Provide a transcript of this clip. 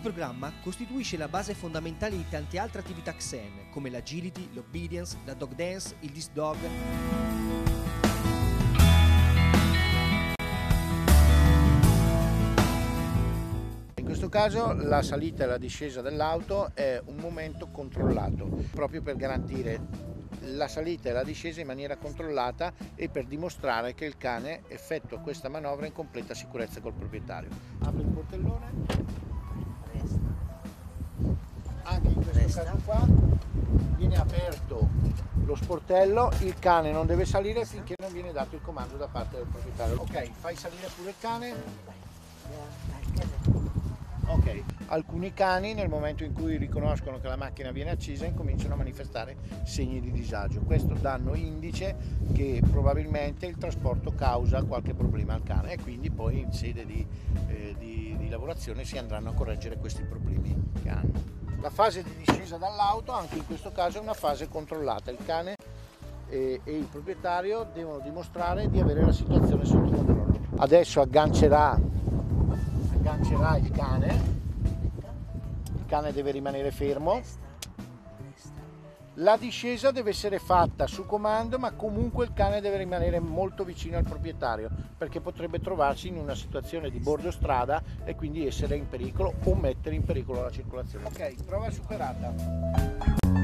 programma costituisce la base fondamentale di tante altre attività Xen, come l'agility, l'obedience, la dog dance, il disc dog. In questo caso la salita e la discesa dell'auto è un momento controllato, proprio per garantire la salita e la discesa in maniera controllata e per dimostrare che il cane effettua questa manovra in completa sicurezza col proprietario. Apre il portellone, anche in questo caso qua viene aperto lo sportello, il cane non deve salire finché non viene dato il comando da parte del proprietario. Ok, fai salire pure il cane. Ok, alcuni cani nel momento in cui riconoscono che la macchina viene accesa incominciano a manifestare segni di disagio. Questo danno indice che probabilmente il trasporto causa qualche problema al cane e quindi poi in sede di lavorazione si andranno a correggere questi problemi che hanno. La fase di discesa dall'auto anche in questo caso è una fase controllata. Il cane e il proprietario devono dimostrare di avere la situazione sotto controllo. Adesso aggancerà il cane deve rimanere fermo, la discesa deve essere fatta su comando, ma comunque il cane deve rimanere molto vicino al proprietario perché potrebbe trovarsi in una situazione di bordo strada e quindi essere in pericolo o mettere in pericolo la circolazione. Ok, prova superata.